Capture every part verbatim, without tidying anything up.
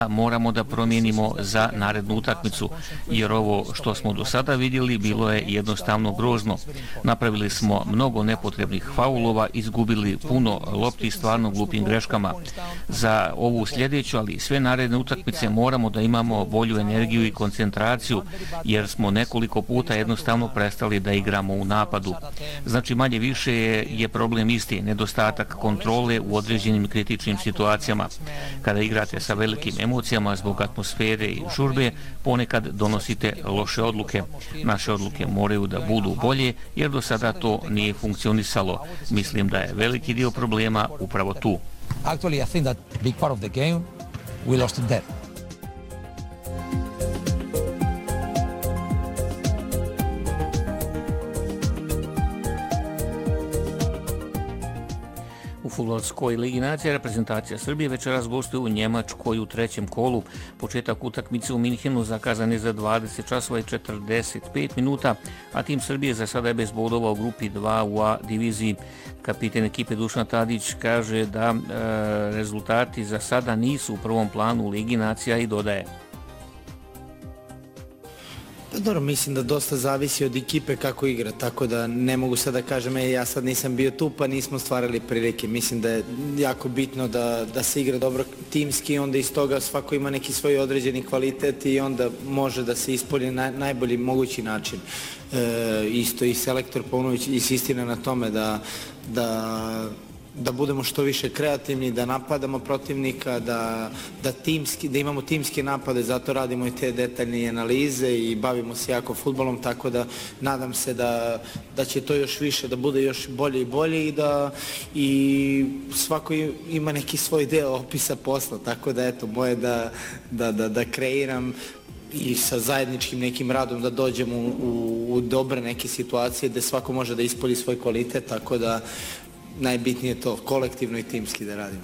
Moramo da promijenimo za narednu utakmicu, jer ovo što smo do sada vidjeli bilo je jednostavno grozno. Napravili smo mnogo nepotrebnih faulova, izgubili puno lopti stvarno glupim greškama. Za ovu sljedeću, ali sve naredne utakmice moramo da imamo bolju energiju i koncentraciju, jer smo nekoliko puta jednostavno prestali da igramo u napadu. Znači, manje više je, je problem isti, nedostatak kontrole u određenim kritičnim situacijama. Kada igrate sa velikim emocijama zbog atmosfere i žurbe, ponekad donosite loše odluke. Naše odluke moraju da budu bolje, jer do sada to nije funkcionisalo. Mislim da je veliki dio problema upravo tu. Actually, I think that big part of the game we lost in that. U fudbalskoj ligi nacija reprezentacija Srbije večeras gostuje u Njemačkoj u trećem kolu. Početak utakmice u Minhenu zakazan je za dvadeset časova i četrdeset pet minuta, a tim Srbije za sada je bez bodova u grupi dva u A diviziji. Kapiten ekipe Dušan Tadić kaže da e, rezultati za sada nisu u prvom planu u ligi nacija i dodaje. Pa dobro, mislim da dosta zavisi od ekipe kako igra, tako da ne mogu sad da kažem e, ja sad nisam bio tu pa nismo stvarali prilike. Mislim da je jako bitno da, da se igra dobro timski, onda iz toga svako ima neki svoj određeni kvalitet i onda može da se ispolji na najbolji mogući način. E, isto i selektor Paunović insistira na tome da, da da budemo što više kreativni, da napadamo protivnika, da, da, timski, da imamo timske napade, zato radimo i te detaljne analize i bavimo se jako fudbalom, tako da nadam se da, da će to još više, da bude još bolje i bolje i da i svako ima neki svoj deo opisa posla, tako da eto, moje da, da, da, da kreiram i sa zajedničkim nekim radom da dođemo u, u, u dobre neke situacije gde svako može da ispolji svoj kvalitet, tako da najbitnije je to, kolektivno i timski da radimo.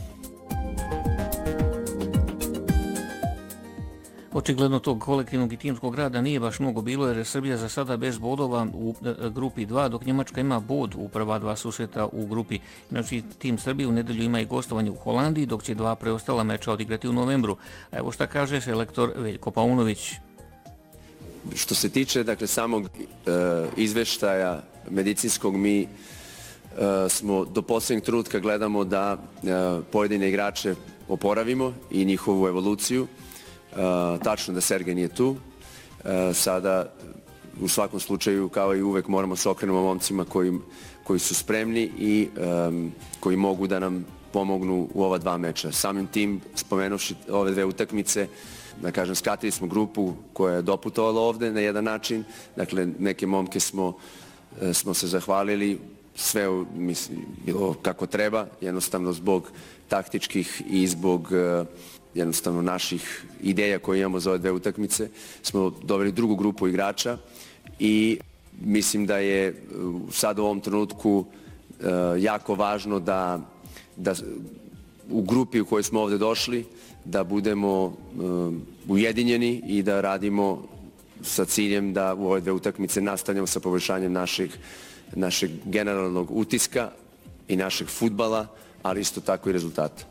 Očigledno tog kolektivnog i timskog rada nije baš mnogo bilo, jer je Srbija za sada bez bodova u grupi dva, dok Njemačka ima bod u prva dva susreta u grupi. Znači, tim Srbije u nedelju ima i gostovanje u Holandiji, dok će dva preostala meča odigrati u novembru. A evo šta kaže selektor Veljko Paunović. Što se tiče dakle, samog e, izveštaja medicinskog, mi Uh, smo do posljednjeg trenutka gledamo da uh, pojedine igrače oporavimo i njihovu evoluciju. Uh, tačno da Sergej nije tu. Uh, sada u svakom slučaju, kao i uvek, moramo se okrenemo momcima koji, koji su spremni i um, koji mogu da nam pomognu u ova dva meča. Samim tim, spomenuši ove dve utakmice, da kažem, skratili smo grupu koja je doputovala ovde na jedan način. Dakle, neke momke smo, uh, smo se zahvalili, sve mislim, bilo kako treba, jednostavno zbog taktičkih i zbog uh, jednostavno naših ideja koje imamo za ove dve utakmice, smo doveli drugu grupu igrača i mislim da je uh, sad u ovom trenutku uh, jako važno da, da u grupi u kojoj smo ovde došli da budemo uh, ujedinjeni i da radimo sa ciljem da u ove dve utakmice nastavljamo sa poboljšanjem naših našeg generalnog utiska i našeg fudbala, ali isto tako i rezultata.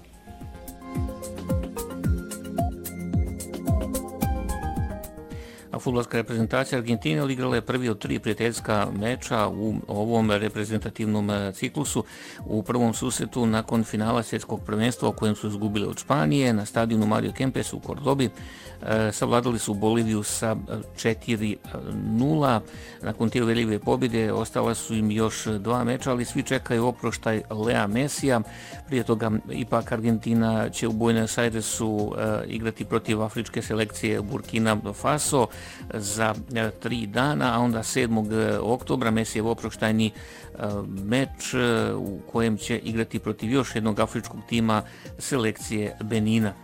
A fudbalska reprezentacija Argentine odigrala je prvi od tri prijateljska meča u ovom reprezentativnom ciklusu. U prvom susretu nakon finala svjetskog prvenstva u kojem su izgubili od Španije na stadionu Mario Kempes u Kordobi, savladali su Boliviju sa četiri nula. Nakon te velike pobjede ostala su im još dva meča, ali svi čekaju oproštaj Lea Mesija. Prije toga ipak Argentina će u Buenos Airesu igrati protiv afričke selekcije Burkina Faso za tri dana, a onda sedmog oktobra Mesijev oproštajni meč u kojem će igrati protiv još jednog afričkog tima selekcije Benina.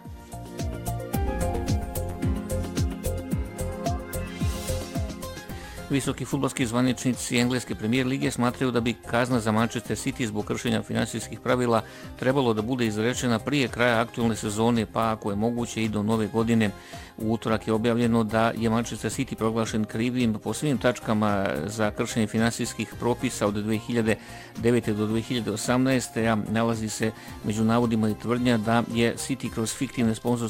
Visoki fudbalski zvaničnici engleske premijer lige smatraju da bi kazna za Manchester City zbog kršenja finansijskih pravila trebalo da bude izrečena prije kraja aktualne sezone, pa ako je moguće i do nove godine. U utorak je objavljeno da je Manchester City proglašen krivim po svim tačkama za kršenje finansijskih propisa od dve hiljade devete do dve hiljade osamnaeste. A nalazi se među navodima i tvrdnja da je City kroz fiktivne sponzorske